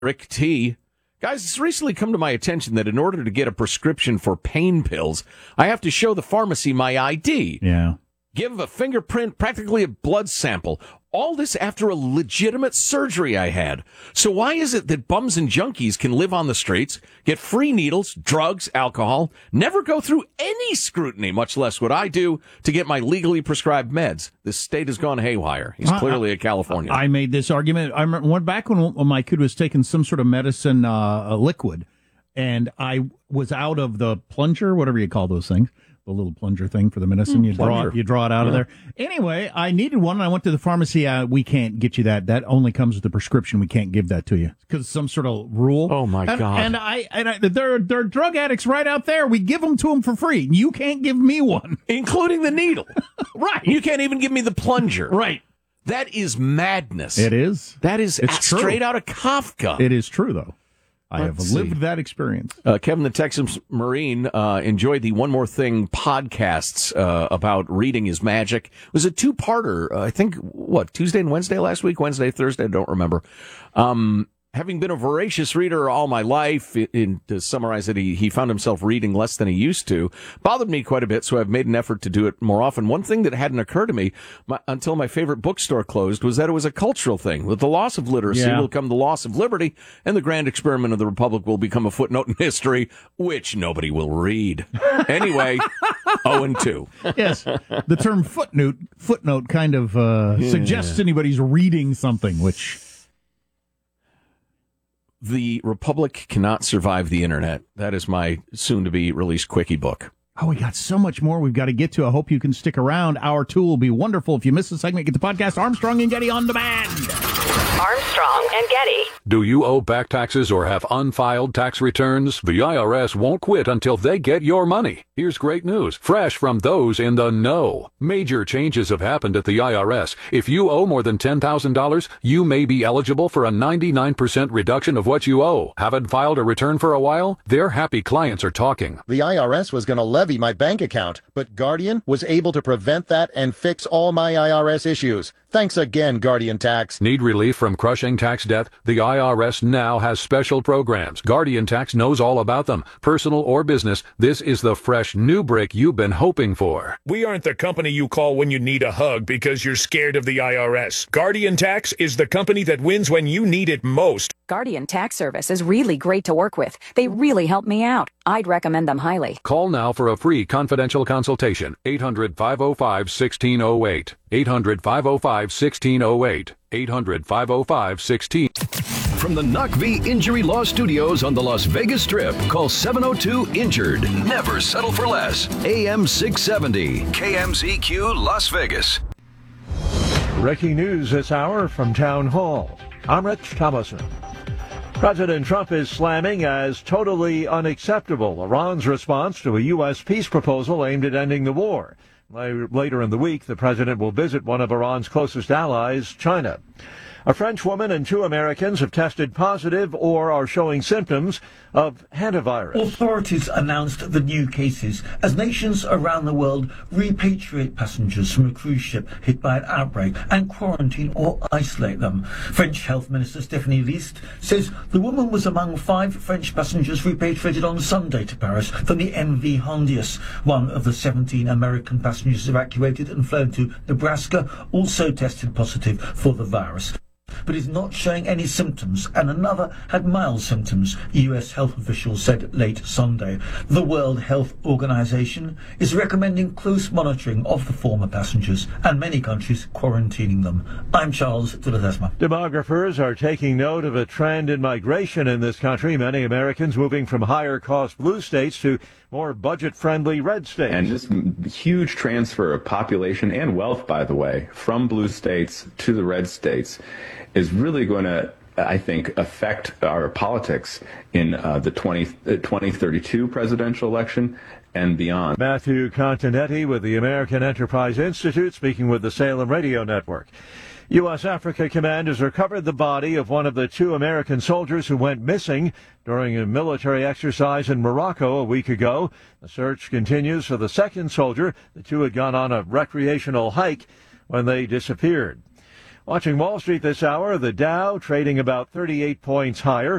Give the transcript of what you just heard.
Rick T. Guys, it's recently come to my attention that in order to get a prescription for pain pills, I have to show the pharmacy my ID. Yeah. Give a fingerprint, practically a blood sample. All this after a legitimate surgery I had. So why is it that bums and junkies can live on the streets, get free needles, drugs, alcohol, never go through any scrutiny, much less what I do, to get my legally prescribed meds? This state has gone haywire. He's clearly a Californian. I made this argument. I remember back when my kid was taking some sort of medicine, a liquid, and I was out of the plunger, whatever you call those things. The little plunger thing for the medicine. You draw it out of there. Anyway, I needed one, and I went to the pharmacy. We can't get you that. That only comes with the prescription. We can't give that to you because some sort of rule. Oh my God! And there are drug addicts right out there. We give them to them for free. You can't give me one, including the needle. Right? You can't even give me the plunger. Right? That is madness. It is. That is straight true. out of Kafka. It is true, though. I have lived that experience. Kevin, the Texas Marine, enjoyed the One More Thing podcasts about reading is magic. It was a two-parter, I think, Tuesday and Wednesday last week? Wednesday, Thursday, I don't remember. Having been a voracious reader all my life, to summarize it, he found himself reading less than he used to. Bothered me quite a bit, so I've made an effort to do it more often. One thing that hadn't occurred to me until my favorite bookstore closed was that it was a cultural thing. With the loss of literacy will come the loss of liberty, and the grand experiment of the Republic will become a footnote in history, which nobody will read. Anyway, 0-2. Yes, the term footnote kind of suggests anybody's reading something, which... The Republic cannot survive the internet. That is my soon-to-be-released quickie book. Oh, we got so much more we've got to get to. I hope you can stick around. Hour 2 will be wonderful. If you miss the segment, get the podcast Armstrong and Getty on demand. Armstrong and Getty. Do you owe back taxes or have unfiled tax returns? The IRS won't quit until they get your money. Here's great news, fresh from those in the know. Major changes have happened at the IRS. If you owe more than $10,000, you may be eligible for a 99% reduction of what you owe. Haven't filed a return for a while? Their happy clients are talking. The IRS was going to levy my bank account, but Guardian was able to prevent that and fix all my IRS issues. Thanks again, Guardian Tax. Need relief from crushing tax debt? The IRS now has special programs. Guardian Tax knows all about them. Personal or business, this is the fresh new brick you've been hoping for. We aren't the company you call when you need a hug because you're scared of the IRS. Guardian Tax is the company that wins when you need it most. Guardian Tax Service is really great to work with. They really help me out. I'd recommend them highly. Call now for a free confidential consultation. 800-505-1608. 800-505-1608. 800-505-16. From the Knock V Injury Law Studios on the Las Vegas Strip, call 702-INJURED. Never settle for less. AM 670, KMZQ Las Vegas. Breaking news this hour from Town Hall. I'm Rich Thomason. President Trump is slamming as totally unacceptable Iran's response to a U.S. peace proposal aimed at ending the war. Later in the week, the president will visit one of Iran's closest allies, China. A French woman and 2 Americans have tested positive or are showing symptoms of hantavirus. Authorities announced the new cases as nations around the world repatriate passengers from a cruise ship hit by an outbreak and quarantine or isolate them. French Health Minister Stéphanie List says the woman was among 5 French passengers repatriated on Sunday to Paris from the MV Hondius. One of the 17 American passengers evacuated and flown to Nebraska also tested positive for the virus, but is not showing any symptoms, and another had mild symptoms, U.S. health officials said late Sunday. The World Health Organization is recommending close monitoring of the former passengers and many countries quarantining them. I'm Charles de Ledesma. Demographers are taking note of a trend in migration in this country. Many Americans moving from higher-cost blue states to more budget-friendly red states. And this huge transfer of population and wealth, by the way, from blue states to the red states is really going to, I think, affect our politics in the 2032 presidential election and beyond. Matthew Continetti with the American Enterprise Institute speaking with the Salem Radio Network. U.S. Africa Command has recovered the body of one of the 2 American soldiers who went missing during a military exercise in Morocco a week ago. The search continues for the second soldier. The 2 had gone on a recreational hike when they disappeared. Watching Wall Street this hour, the Dow trading about 38 points higher,